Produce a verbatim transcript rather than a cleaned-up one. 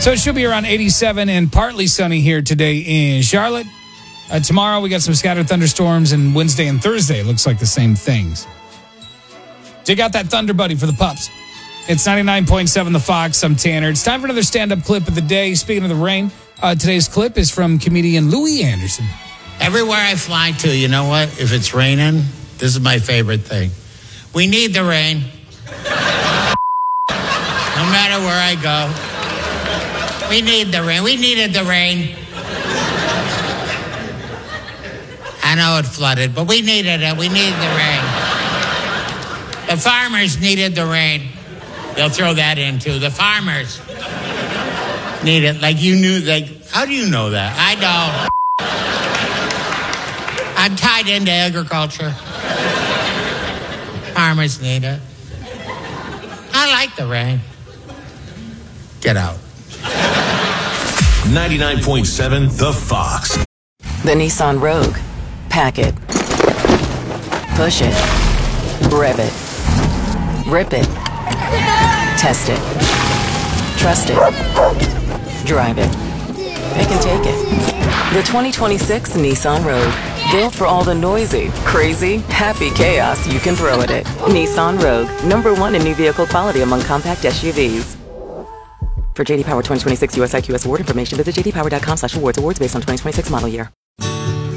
So it should be around eighty-seven and partly sunny here today in Charlotte. Uh, tomorrow we got some scattered thunderstorms, and Wednesday and Thursday looks like the same things. Dig out that Thunder Buddy for the pups. It's ninety-nine point seven The Fox. I'm Tanner. It's time for another stand-up clip of the day. Speaking of the rain, uh, today's clip is from comedian Louis Anderson. Everywhere I fly to, you know what? If it's raining, this is my favorite thing. We need the rain. No matter where I go. We need the rain. We needed the rain. I know it flooded, but we needed it. We needed the rain. The farmers needed the rain. They'll throw that in, too. The farmers need it. Like you knew, like, how do you know that? I know. I'm tied into agriculture. Farmers need it. I like the rain. Get out. ninety-nine point seven The Fox. The Nissan Rogue. Pack it. Push it. Rev it. Rip it. Test it. Trust it. Drive it. Pick and take it. The twenty twenty-six Nissan Rogue. Built for all the noisy, crazy, happy chaos you can throw at it. Nissan Rogue. Number one in new vehicle quality among compact S U Vs. For J D Power twenty twenty-six U S I Q S award information, visit j d power dot com slash awards. Awards based on twenty twenty-six model year.